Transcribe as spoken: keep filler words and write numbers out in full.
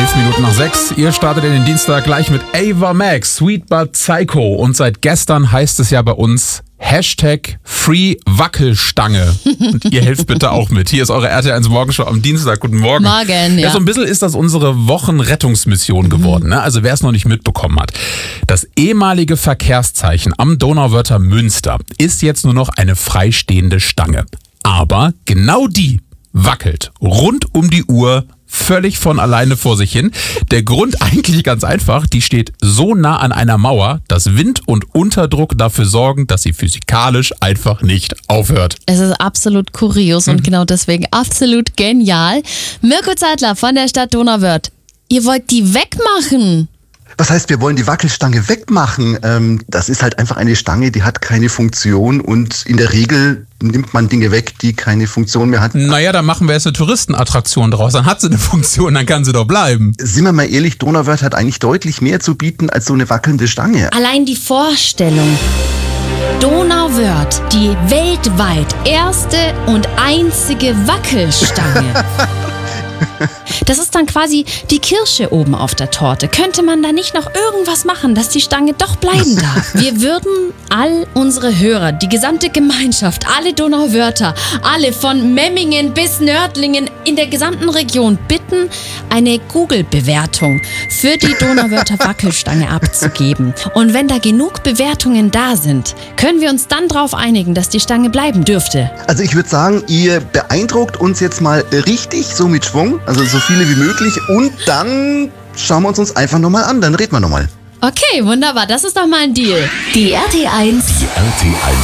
Elf Minuten nach sechs. Ihr startet in den Dienstag gleich mit Ava Max, Sweet But Psycho. Und seit gestern heißt es ja bei uns Hashtag Free Wackelstange. Und ihr helft bitte auch mit. Hier ist eure R T L eins Morgenshow am Dienstag. Guten Morgen. Morgen, ja. Ja, so ein bisschen ist das unsere Wochenrettungsmission geworden. Ne? Also wer es noch nicht mitbekommen hat. Das ehemalige Verkehrszeichen am Donauwörther Münster ist jetzt nur noch eine freistehende Stange. Aber genau die wackelt rund um die Uhr völlig von alleine vor sich hin. Der Grund eigentlich ganz einfach, die steht so nah an einer Mauer, dass Wind und Unterdruck dafür sorgen, dass sie physikalisch einfach nicht aufhört. Es ist absolut kurios und genau deswegen absolut genial. Mirko Zeitler von der Stadt Donauwörth. Ihr wollt die wegmachen. Was heißt, wir wollen die Wackelstange wegmachen? Ähm, das ist halt einfach eine Stange, die hat keine Funktion und in der Regel nimmt man Dinge weg, die keine Funktion mehr hat. Naja, dann machen wir jetzt eine Touristenattraktion draus. Dann hat sie eine Funktion, dann kann sie doch bleiben. Sind wir mal ehrlich, Donauwörth hat eigentlich deutlich mehr zu bieten als so eine wackelnde Stange. Allein die Vorstellung. Donauwörth, die weltweit erste und einzige Wackelstange. Das ist dann quasi die Kirsche oben auf der Torte. Könnte man da nicht noch irgendwas machen, dass die Stange doch bleiben darf? Wir würden all unsere Hörer, die gesamte Gemeinschaft, alle Donauwörther, alle von Memmingen bis Nördlingen in der gesamten Region bitten, eine Google-Bewertung für die Donauwörther Wackelstange abzugeben. Und wenn da genug Bewertungen da sind, können wir uns dann darauf einigen, dass die Stange bleiben dürfte. Also ich würde sagen, ihr beeindruckt uns jetzt mal richtig, so mit Schwung, also so viele wie möglich und dann schauen wir uns uns einfach nochmal an, dann reden wir nochmal. Okay, wunderbar, das ist doch mal ein Deal. Die R T eins Die R T eins